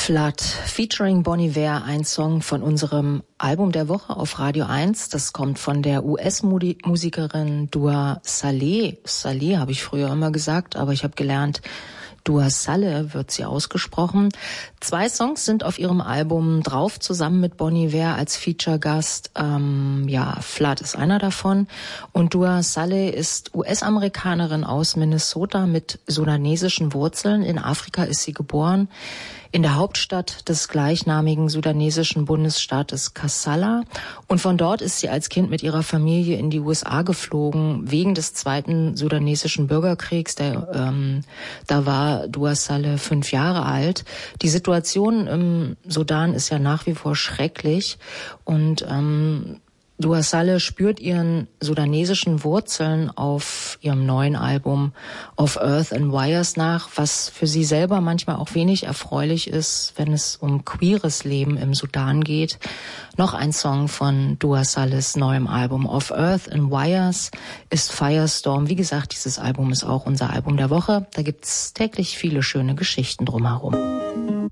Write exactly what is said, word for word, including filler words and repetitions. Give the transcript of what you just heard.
Flood featuring Bon Iver, ein Song von unserem Album der Woche auf Radio eins. Das kommt von der U S-Musikerin Dua Saleh. Saleh habe ich früher immer gesagt, aber ich habe gelernt, Dua Saleh wird sie ausgesprochen. Zwei Songs sind auf ihrem Album drauf, zusammen mit Bon Iver als Feature-Gast. Ähm, ja, Flood ist einer davon. Und Dua Saleh ist U S-Amerikanerin aus Minnesota mit sudanesischen Wurzeln. In Afrika ist sie geboren, in der Hauptstadt des gleichnamigen sudanesischen Bundesstaates Kassala. Und von dort ist sie als Kind mit ihrer Familie in die U S A geflogen, wegen des zweiten sudanesischen Bürgerkriegs. Der, ähm, da war Dua Saleh fünf Jahre alt. Die Situation im Sudan ist ja nach wie vor schrecklich. Und ähm, Dua Saleh spürt ihren sudanesischen Wurzeln auf ihrem neuen Album Of Earth and Wires nach, was für sie selber manchmal auch wenig erfreulich ist, wenn es um queeres Leben im Sudan geht. Noch ein Song von Dua Salehs neuem Album Of Earth and Wires ist Firestorm. Wie gesagt, dieses Album ist auch unser Album der Woche. Da gibt's täglich viele schöne Geschichten drumherum.